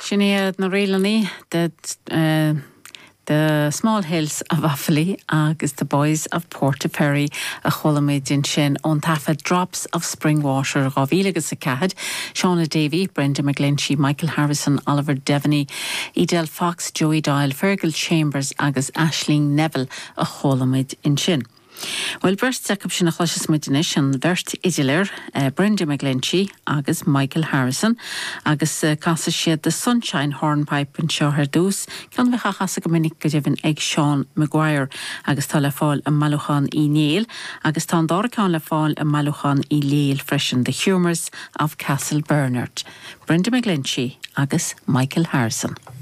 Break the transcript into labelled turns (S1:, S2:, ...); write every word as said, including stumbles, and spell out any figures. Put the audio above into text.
S1: Sinead na Rélani, the, uh, the Small Hills of Offaly agus the Boys of Portaferry a cholamid in sin on tafa drops of spring water Ravílagus a cahad, Shauna Davey, Brenda McGlinchey, Michael Harrison, Oliver Devaney, Edel Fox, Joey Doyle, Fergal Chambers agus Aisling Neville a cholamid in sin. Well, burst second sin a chluisis muidinis an bhirt idilir uh, Brenda McGlinchey agus Michael Harrison agus uh, casa siad the Sunshine Hornpipe in seo her dús ceann bheith chachas go minic go dibhinn ag Sean Maguire agus tá le fáil a Maluchan I Neil agus tá an dáracán le fáil a Maluchan I Léal freisin the Humours of Castle Bernard. Brenda McGlinchey agus Michael Harrison.